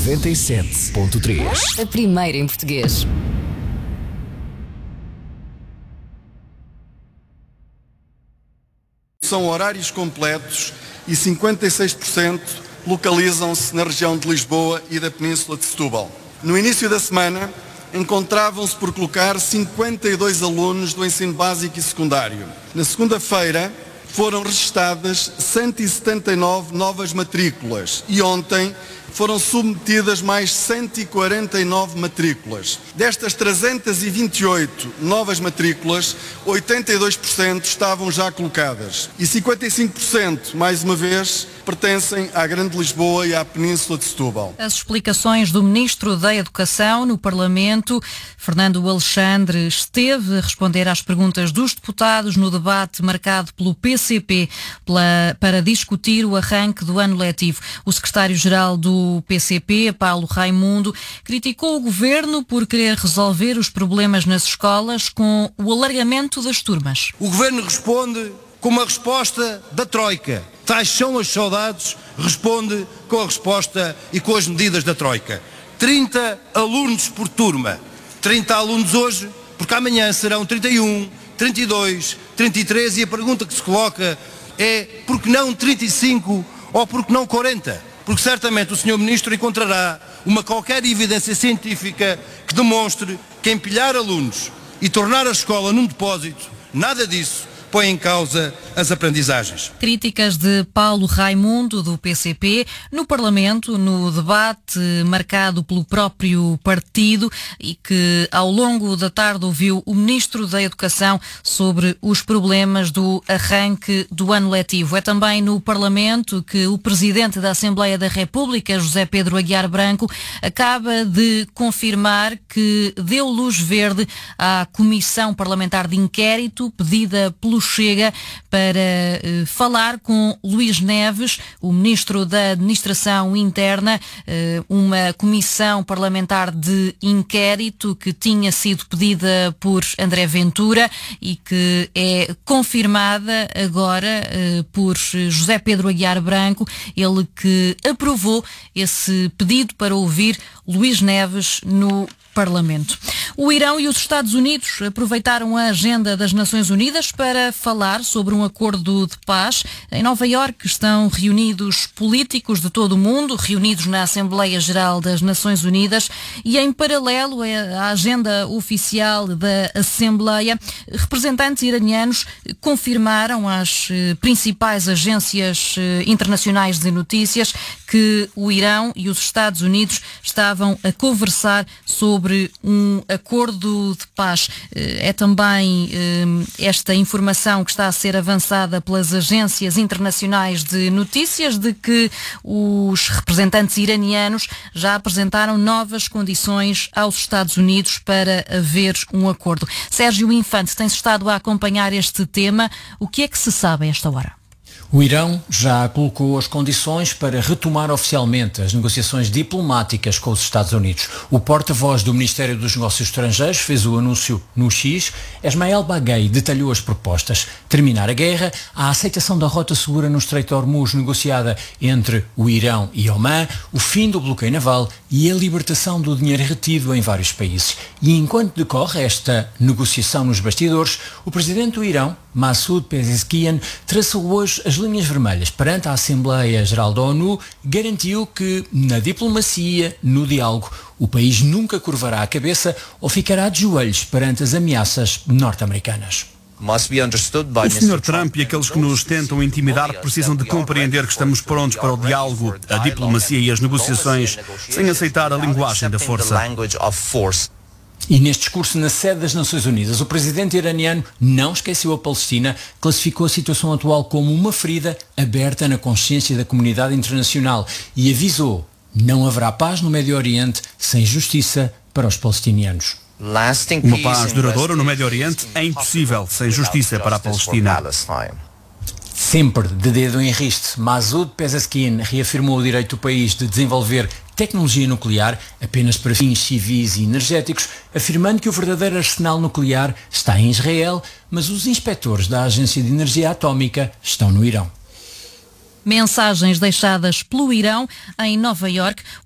97.3. A primeira em português. São horários completos e 56% localizam-se na região de Lisboa e da Península de Setúbal. No início da semana, encontravam-se por colocar 52 alunos do ensino básico e secundário. Na segunda-feira, foram registadas 179 novas matrículas e ontem foram submetidas mais 149 matrículas. Destas 328 novas matrículas, 82% estavam já colocadas e 55%, mais uma vez, pertencem à Grande Lisboa e à Península de Setúbal. As explicações do Ministro da Educação no Parlamento, Fernando Alexandre, esteve a responder às perguntas dos deputados no debate marcado pelo PCP para discutir o arranque do ano letivo. O secretário-geral do PCP, Paulo Raimundo, criticou o governo por querer resolver os problemas nas escolas com o alargamento das turmas. O governo responde com uma resposta da Troika. Tais são as saudades, responde com a resposta e com as medidas da Troika. 30 alunos por turma. 30 alunos hoje, porque amanhã serão 31, 32, 33 e a pergunta que se coloca é por que não 35 ou por que não 40? Porque certamente o Sr. Ministro encontrará uma qualquer evidência científica que demonstre que empilhar alunos e tornar a escola num depósito, nada disso põe em causa as aprendizagens. Críticas de Paulo Raimundo, do PCP, no Parlamento, no debate marcado pelo próprio partido e que ao longo da tarde ouviu o Ministro da Educação sobre os problemas do arranque do ano letivo. É também no Parlamento que o Presidente da Assembleia da República, José Pedro Aguiar Branco, acaba de confirmar que deu luz verde à Comissão Parlamentar de Inquérito pedida pelo Chega para falar com Luís Neves, o Ministro da Administração Interna, uma comissão parlamentar de inquérito que tinha sido pedida por André Ventura e que é confirmada agora por José Pedro Aguiar Branco, ele que aprovou esse pedido para ouvir Luís Neves no Parlamento. O Irão e os Estados Unidos aproveitaram a agenda das Nações Unidas para falar sobre um acordo de paz. Em Nova Iorque estão reunidos políticos de todo o mundo, reunidos na Assembleia Geral das Nações Unidas e, em paralelo à agenda oficial da Assembleia, representantes iranianos confirmaram às principais agências internacionais de notícias que o Irão e os Estados Unidos estavam a conversar sobre um acordo de paz. É também esta informação que está a ser avançada pelas agências internacionais de notícias de que os representantes iranianos já apresentaram novas condições aos Estados Unidos para haver um acordo. Sérgio Infante, tem estado a acompanhar este tema. O que é que se sabe a esta hora? O Irão já colocou as condições para retomar oficialmente as negociações diplomáticas com os Estados Unidos. O porta-voz do Ministério dos Negócios Estrangeiros fez o anúncio no X. Esmael Baghei detalhou as propostas. Terminar a guerra, a aceitação da rota segura no Estreito de Hormuz negociada entre o Irão e Omã, o fim do bloqueio naval e a libertação do dinheiro retido em vários países. E enquanto decorre esta negociação nos bastidores, o presidente do Irão, Massoud Pezeshkian, traçou hoje as linhas vermelhas perante a Assembleia Geral da ONU, garantiu que na diplomacia, no diálogo, o país nunca curvará a cabeça ou ficará de joelhos perante as ameaças norte-americanas. O Sr. Trump e aqueles que nos tentam intimidar precisam de compreender que estamos prontos para o diálogo, a diplomacia e as negociações, sem aceitar a linguagem da força. E neste discurso na sede das Nações Unidas, o presidente iraniano não esqueceu a Palestina, classificou a situação atual como uma ferida aberta na consciência da comunidade internacional e avisou: não haverá paz no Médio Oriente sem justiça para os palestinianos. Uma paz duradoura no Médio Oriente é impossível sem justiça para a Palestina. Sempre de dedo em riste, Massoud Pezeshkian reafirmou o direito do país de desenvolver tecnologia nuclear apenas para fins civis e energéticos, afirmando que o verdadeiro arsenal nuclear está em Israel, mas os inspectores da Agência de Energia Atómica estão no Irão. Mensagens deixadas pelo Irão em Nova Iorque.